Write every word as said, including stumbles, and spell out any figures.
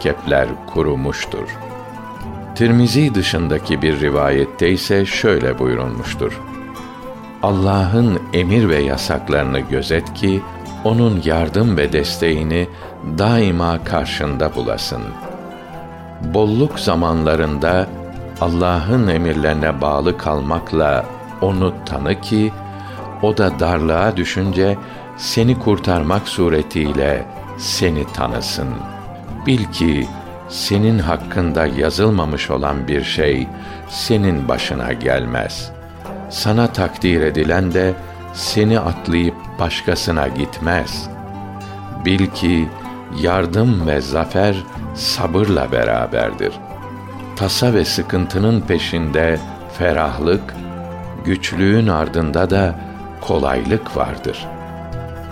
merkepler kurumuştur. Tirmizi dışındaki bir rivayette ise şöyle buyurulmuştur: Allah'ın emir ve yasaklarını gözet ki, onun yardım ve desteğini daima karşında bulasın. Bolluk zamanlarında Allah'ın emirlerine bağlı kalmakla onu tanı ki, o da darlığa düşünce seni kurtarmak suretiyle seni tanısın. Bil ki senin hakkında yazılmamış olan bir şey senin başına gelmez. Sana takdir edilen de seni atlayıp başkasına gitmez. Bil ki yardım ve zafer sabırla beraberdir. Tasa ve sıkıntının peşinde ferahlık, güçlüğün ardında da kolaylık vardır.''